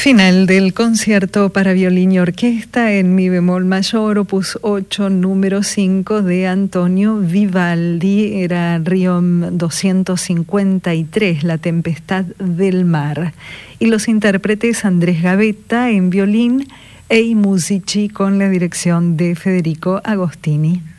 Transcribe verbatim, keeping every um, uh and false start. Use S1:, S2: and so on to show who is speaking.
S1: Final del concierto para violín y orquesta en mi bemol mayor, opus ocho, número cinco de Antonio Vivaldi. Era Riom doscientos cincuenta y tres, La Tempestad del Mar. Y los intérpretes Andrés Gavetta en violín e I Musici con la dirección de Federico Agostini.